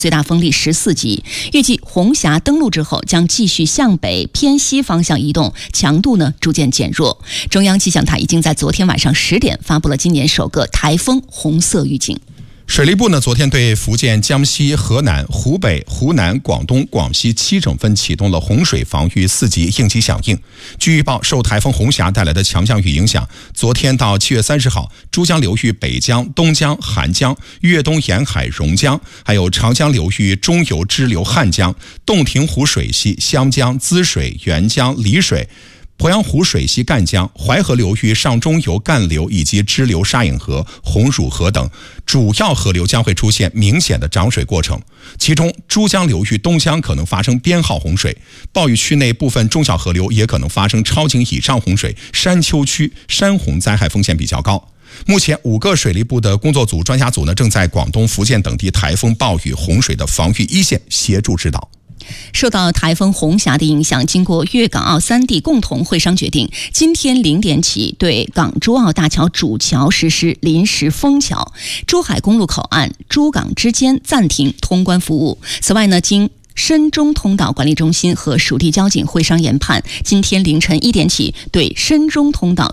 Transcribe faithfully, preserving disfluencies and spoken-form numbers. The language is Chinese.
最大风力十四级，预计红霞登陆之后将继续向北偏西方向移动，强度呢逐渐减弱。中央气象台已经在昨天晚上十点发布了今年首个台风红色预警。 水利部呢，昨天对福建、江西、河南、湖北、湖南、广东、广西七省份启动了洪水防御四级应急响应。据预报，受台风红霞带来的强降雨影响，昨天到七月三十号，珠江流域北江、东江、韩江、粤东沿海榕江，还有长江流域中游支流汉江、洞庭湖水系湘江、滋水、沅江、丽水、鄱阳湖水系赣江、淮河流域上中游干流以及支流沙隐河、红乳河等主要河流将会出现明显的涨水过程，其中珠江流域东江可能发生编号洪水，暴雨区内部分中小河流也可能发生超警以上洪水，山丘区山洪灾害风险比较高。目前五个水利部的工作组、专家组呢，正在广东、福建等地台风、暴雨、洪水的防御一线协助指导。 受到台风红霞的影响，经过粤港澳三地共同会商决定，今天零点起对港珠澳大桥主桥实施临时封桥，珠海公路口岸、珠港之间暂停通关服务。此外呢，经深中通道管理中心和属地交警会商研判，今天凌晨一点起对深中通道